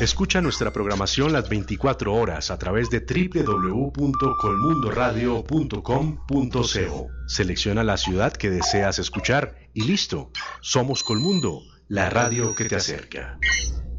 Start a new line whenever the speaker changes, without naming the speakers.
Escucha nuestra programación las 24 horas a través de www.colmundoradio.com.co. Selecciona la ciudad que deseas escuchar y listo. Somos Colmundo, la radio que te acerca.